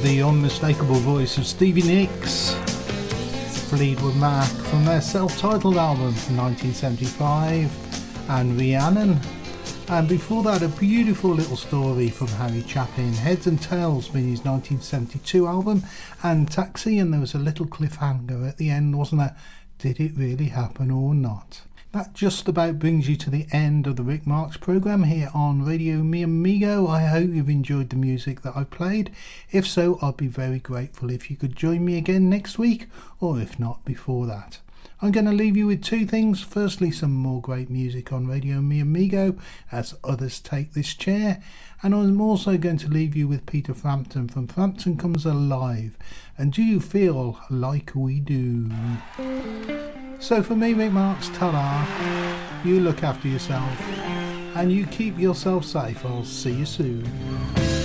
the unmistakable voice of Stevie Nicks, Fleetwood Mac, from their self-titled album from 1975, and Rhiannon. And before that, a beautiful little story from Harry Chapin, Heads and Tails, being his 1972 album, and Taxi, and there was a little cliffhanger at the end, wasn't there? Did it really happen or not? That just about brings you to the end of the Rick Marks programme here on Radio Mi Amigo. I hope you've enjoyed the music that I played. If so, I'd be very grateful if you could join me again next week, or if not, before that. I'm going to leave you with two things. Firstly, some more great music on Radio Mi Amigo as others take this chair. And I'm also going to leave you with Peter Frampton from Frampton Comes Alive. And do you feel like we do? So for me, Rick Marks, ta-da. You look after yourself and you keep yourself safe. I'll see you soon.